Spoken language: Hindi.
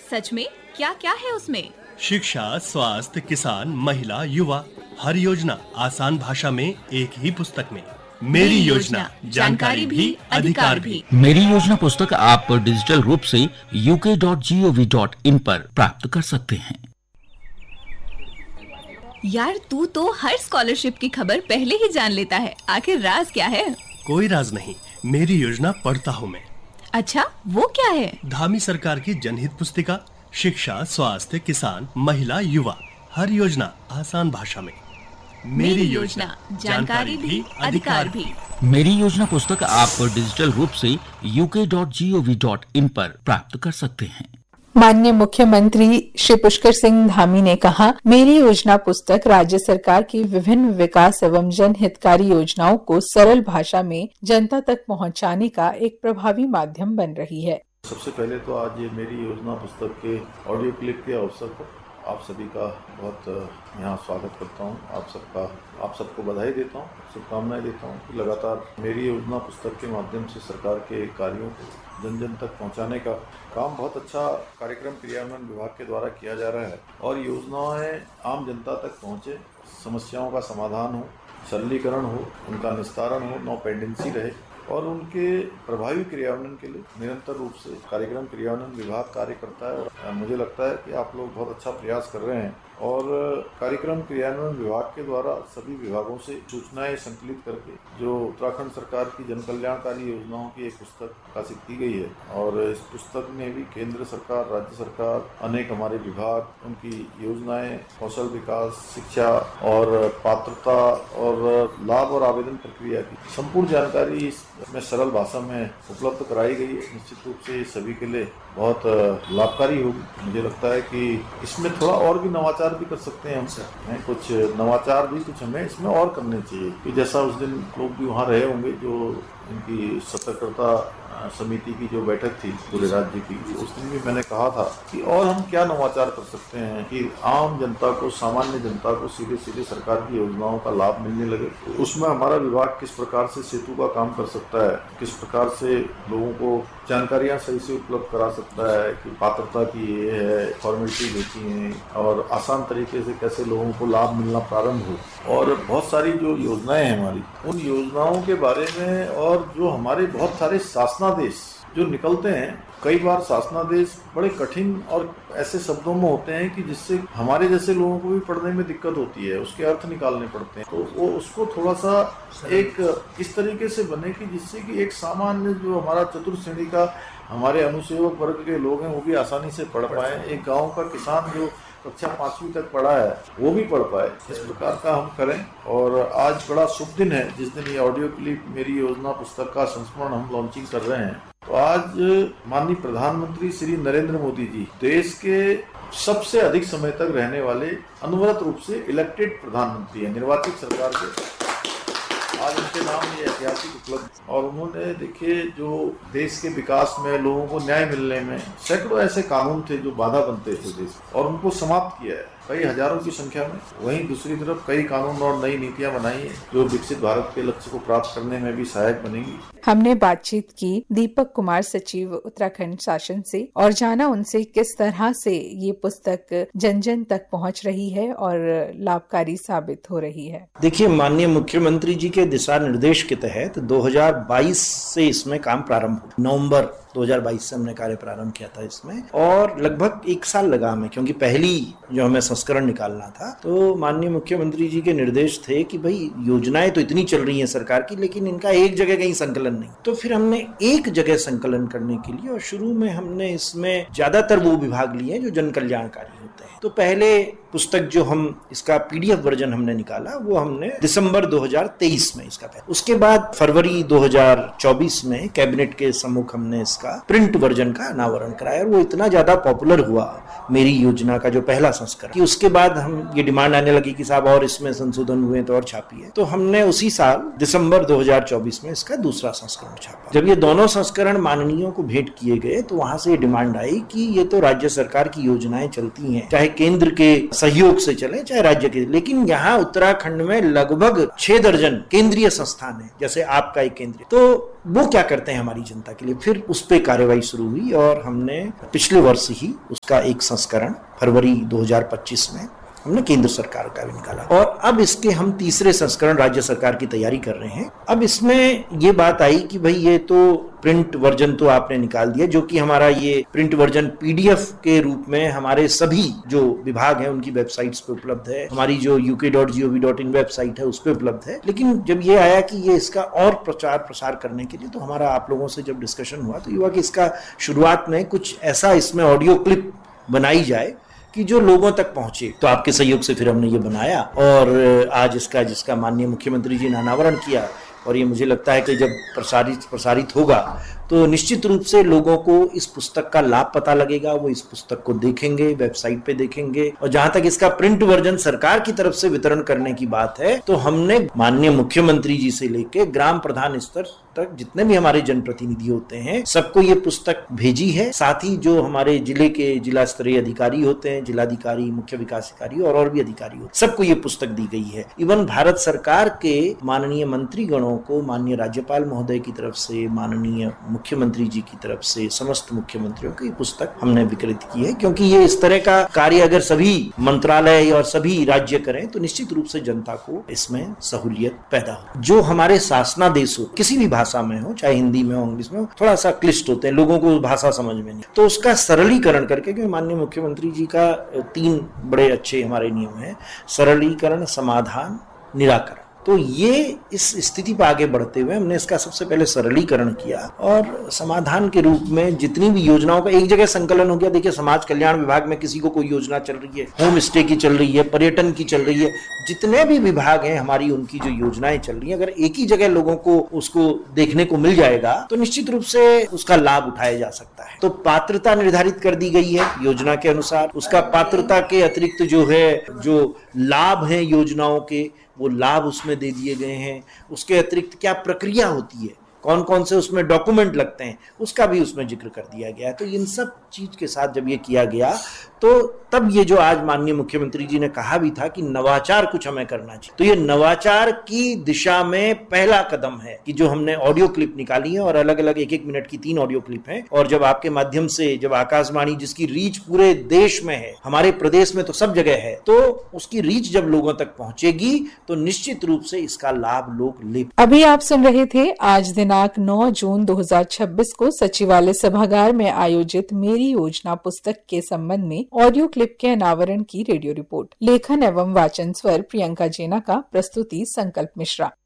सच में? क्या क्या है उसमें? शिक्षा, स्वास्थ्य, किसान, महिला, युवा, हर योजना आसान भाषा में एक ही पुस्तक में। मेरी योजना, जानकारी भी, अधिकार भी। मेरी योजना पुस्तक आप डिजिटल रूप से uk.gov.in पर प्राप्त कर सकते हैं। यार तू तो हर स्कॉलरशिप की खबर पहले ही जान लेता है, आखिर राज क्या है? कोई राज नहीं, मेरी योजना पढ़ता हूँ मैं। अच्छा, वो क्या है? धामी सरकार की जनहित पुस्तिका। शिक्षा, स्वास्थ्य, किसान, महिला, युवा, हर योजना आसान भाषा में। मेरी योजना, जानकारी भी, अधिकार भी। मेरी योजना पुस्तक आप डिजिटल रूप से uk.gov.in पर प्राप्त कर सकते हैं। माननीय मुख्यमंत्री श्री पुष्कर सिंह धामी ने कहा, मेरी योजना पुस्तक राज्य सरकार की विभिन्न विकास एवं जनहितकारी योजनाओं को सरल भाषा में जनता तक पहुंचाने का एक प्रभावी माध्यम बन रही है। सबसे पहले तो आज ये मेरी योजना पुस्तक के ऑडियो क्लिप के अवसर पर आप सभी का बहुत यहाँ स्वागत करता हूँ। आप सबको बधाई देता हूँ, शुभकामनाएं देता हूँ कि लगातार मेरी योजना पुस्तक के माध्यम से सरकार के कार्यों को जन जन तक पहुँचाने का काम बहुत अच्छा कार्यक्रम क्रियान्वयन विभाग के द्वारा किया जा रहा है और योजनाएं आम जनता तक पहुँचे, समस्याओं का समाधान हो, सरलीकरण हो, उनका निस्तारण हो, नो पेंडेंसी रहे और उनके प्रभावी क्रियान्वयन के लिए निरंतर रूप से कार्यक्रम क्रियान्वयन विभाग कार्य करता है और मुझे लगता है कि आप लोग बहुत अच्छा प्रयास कर रहे हैं और कार्यक्रम क्रियान्वयन विभाग के द्वारा सभी विभागों से सूचनाएं संकलित करके जो उत्तराखंड सरकार की जन कल्याणकारी योजनाओं की एक पुस्तक प्रकाशित की गई है और इस पुस्तक में भी केंद्र सरकार, राज्य सरकार, अनेक हमारे विभाग, उनकी योजनाएं, कौशल विकास, शिक्षा और पात्रता और लाभ और आवेदन प्रक्रिया की संपूर्ण जानकारी इसमें सरल भाषा में उपलब्ध कराई गई है। निश्चित रूप से सभी के लिए बहुत लाभकारी होगी। मुझे लगता है कि इसमें थोड़ा और भी नवाचार भी कर सकते हैं हम, कुछ नवाचार भी कुछ हमें इसमें और करने चाहिए कि जैसा उस दिन लोग भी वहाँ रहे होंगे जो इनकी सतर्कता समिति की जो बैठक थी पूरे राज्य की, उस दिन भी मैंने कहा था कि और हम क्या नवाचार कर सकते हैं कि आम जनता को, सामान्य जनता को सीधे सीधे सरकार की योजनाओं का लाभ मिलने लगे। उसमें हमारा विभाग किस प्रकार से सेतु का काम कर सकता है, किस प्रकार से लोगों को जानकारियां सही से उपलब्ध करा सकता है कि पात्रता की ये है, फॉर्मेलिटी देती हैं और आसान तरीके से कैसे लोगों को लाभ मिलना प्रारंभ हो और बहुत सारी जो योजनाएं हैं हमारी, उन योजनाओं के बारे में और जो हमारे बहुत सारे शासनादेश जो निकलते हैं, कई बार शासनादेश बड़े कठिन और ऐसे शब्दों में होते हैं कि जिससे हमारे जैसे लोगों को भी पढ़ने में दिक्कत होती है, उसके अर्थ निकालने पड़ते हैं। तो वो उसको थोड़ा सा एक इस तरीके से बने कि जिससे कि एक सामान्य जो हमारा चतुर्थ श्रेणी का हमारे अनुसेवक वर्ग के लोग हैं वो भी आसानी से पढ़ पाए, एक गाँव का किसान जो कक्षा 5वीं तक पढ़ा है वो भी पढ़ पाए। इस प्रकार का हम करें और आज बड़ा शुभ दिन है जिस दिन ये ऑडियो क्लिप मेरी योजना पुस्तक का संस्मरण हम लॉन्चिंग कर रहे हैं। तो आज माननीय प्रधानमंत्री श्री नरेंद्र मोदी जी देश के सबसे अधिक समय तक रहने वाले अनवरत रूप से इलेक्टेड प्रधानमंत्री है, निर्वाचित सरकार के। आज उनके नाम ये ऐतिहासिक उपलब्धि और उन्होंने देखिए जो देश के विकास में, लोगों को न्याय मिलने में सैकड़ों ऐसे कानून थे जो बाधा बनते थे देश और उनको समाप्त किया है कई हजारों की संख्या में। वहीं दूसरी तरफ कई कानून और नई नीतियां बनाई हैं जो विकसित भारत के लक्ष्य को प्राप्त करने में भी सहायक बनेंगी। हमने बातचीत की दीपक कुमार, सचिव उत्तराखंड शासन से, और जाना उनसे किस तरह से ये पुस्तक जन जन तक पहुंच रही है और लाभकारी साबित हो रही है। देखिए, माननीय मुख्यमंत्री जी के दिशा निर्देश के तहत 2022 से इसमें काम प्रारंभ हुआ। नवंबर 2022 से हमने कार्य प्रारंभ किया था इसमें और लगभग 1 साल लगा हमें, क्योंकि पहली जो हमें संस्करण निकालना था तो माननीय मुख्यमंत्री जी के निर्देश थे कि भाई योजनाएं तो इतनी चल रही हैं सरकार की, लेकिन इनका एक जगह कहीं संकलन नहीं। तो फिर हमने एक जगह संकलन करने के लिए और शुरू में हमने इसमें ज्यादातर वो विभाग लिए जो जन कल्याणकारी होते हैं। तो पहले पुस्तक जो हम इसका PDF वर्जन हमने निकाला वो हमने दिसंबर 2023 में इसका पहले, उसके बाद फरवरी 2024 में कैबिनेट के सम्मुख हमने इसका प्रिंट वर्जन का अनावरण कराया और वो इतना ज्यादा पॉपुलर हुआ, मेरी योजना का जो पहला संस्करण, कि उसके बाद हम ये डिमांड आने लगी कि साहब और इसमें संशोधन हुए तो और छापिए, तो हमने उसी साल दिसंबर 2024 में इसका दूसरा संस्करण छापा। जब ये दोनों संस्करण माननीयों को भेंट किए गए तो वहां से ये डिमांड आई कि ये तो राज्य सरकार की योजनाएं चलती हैं, चाहे केंद्र के सहयोग से चले चाहे राज्य के, लेकिन यहाँ उत्तराखंड में लगभग 6 दर्जन केंद्रीय संस्थान है, जैसे आपका एक केंद्रीय, तो वो क्या करते हैं हमारी जनता के लिए। फिर उस पर कार्रवाई शुरू हुई और हमने पिछले वर्ष ही उसका एक संस्करण फरवरी 2025 में हमने केंद्र सरकार का भी निकाला और अब इसके हम तीसरे संस्करण राज्य सरकार की तैयारी कर रहे हैं। अब इसमें ये बात आई कि भाई ये तो प्रिंट वर्जन तो आपने निकाल दिया, जो कि हमारा ये प्रिंट वर्जन पीडीएफ के रूप में हमारे सभी जो विभाग हैं उनकी वेबसाइट्स पे उपलब्ध है, हमारी जो uk.gov.in वेबसाइट है उस पे उपलब्ध है। लेकिन जब ये आया कि ये इसका और प्रचार प्रसार करने के लिए, तो हमारा आप लोगों से जब डिस्कशन हुआ तो ये हुआ कि इसका शुरुआत में कुछ ऐसा इसमें ऑडियो क्लिप बनाई जाए कि जो लोगों तक पहुंचे। तो आपके सहयोग से फिर हमने ये बनाया और आज जिसका माननीय मुख्यमंत्री जी ने अनावरण किया, और ये मुझे लगता है कि जब प्रसारित होगा तो निश्चित रूप से लोगों को इस पुस्तक का लाभ पता लगेगा, वो इस पुस्तक को देखेंगे, वेबसाइट पे देखेंगे। और जहां तक इसका प्रिंट वर्जन सरकार की तरफ से वितरण करने की बात है, तो हमने माननीय मुख्यमंत्री जी से लेके ग्राम प्रधान स्तर तक जितने भी हमारे जनप्रतिनिधि होते हैं सबको ये पुस्तक भेजी है। साथ ही जो हमारे जिले के जिला स्तरीय अधिकारी होते हैं, जिलाधिकारी, मुख्य विकास अधिकारी और भी अधिकारी होते हैं, सबको ये पुस्तक दी गई है। इवन भारत सरकार के माननीय मंत्रीगणों को माननीय राज्यपाल महोदय की तरफ से, माननीय मुख्यमंत्री जी की तरफ से, समस्त मुख्यमंत्रियों की पुस्तक हमने वितरित की है, क्योंकि ये इस तरह का कार्य अगर सभी मंत्रालय और सभी राज्य करें तो निश्चित रूप से जनता को इसमें सहूलियत पैदा हो। जो हमारे शासनादेश हो, किसी भी भाषा में हो, चाहे हिंदी में हो, इंग्लिश में हो, थोड़ा सा क्लिष्ट होते हैं, लोगों को भाषा समझ में नहीं, तो उसका सरलीकरण करके, क्योंकि माननीय मुख्यमंत्री जी का 3 बड़े अच्छे हमारे नियम हैं, सरलीकरण, समाधान, निराकरण। तो ये इस स्थिति पर आगे बढ़ते हुए हमने इसका सबसे पहले सरलीकरण किया और समाधान के रूप में जितनी भी योजनाओं का एक जगह संकलन हो गया। देखिए, समाज कल्याण विभाग में किसी को कोई योजना चल रही है, होम स्टे की चल रही है, पर्यटन की चल रही है, जितने भी विभाग हैं हमारी, उनकी जो योजनाएं चल रही है, अगर एक ही जगह लोगों को उसको देखने को मिल जाएगा तो निश्चित रूप से उसका लाभ उठाया जा सकता है। तो पात्रता निर्धारित कर दी गई है योजना के अनुसार। उसका पात्रता के अतिरिक्त जो लाभ है योजनाओं के, वो लाभ उसमें दे दिए गए हैं। उसके अतिरिक्त क्या प्रक्रिया होती है, कौन कौन से उसमें डॉक्यूमेंट लगते हैं, उसका भी उसमें जिक्र कर दिया गया है। तो इन सब चीज के साथ जब ये किया गया तो तब ये जो आज माननीय मुख्यमंत्री जी ने कहा भी था कि नवाचार कुछ हमें करना चाहिए, तो ये नवाचार की दिशा में पहला कदम है कि जो हमने ऑडियो क्लिप निकाली है और अलग अलग 1-1 मिनट की 3 ऑडियो क्लिप हैं। और जब आपके माध्यम से, जब आकाशवाणी जिसकी रीच पूरे देश में है, हमारे प्रदेश में तो सब जगह है, तो उसकी रीच जब लोगों तक पहुंचेगी तो निश्चित रूप से इसका लाभ लोग ले। अभी आप सुन रहे थे आज दिनांक 9 जून 2026 को सचिवालय सभागार में आयोजित मेरी योजना पुस्तक के संबंध में ऑडियो क्लिप के अनावरण की रेडियो रिपोर्ट। लेखन एवं वाचन स्वर प्रियंका जेना का, प्रस्तुति संकल्प मिश्रा।